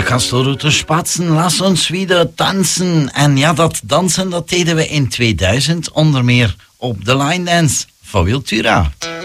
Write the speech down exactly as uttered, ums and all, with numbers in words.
Gastelroute Spatsen, laat ons weer dansen. En ja, dat dansen dat deden we in tweeduizend, onder meer op de Line Dance van Wiltura.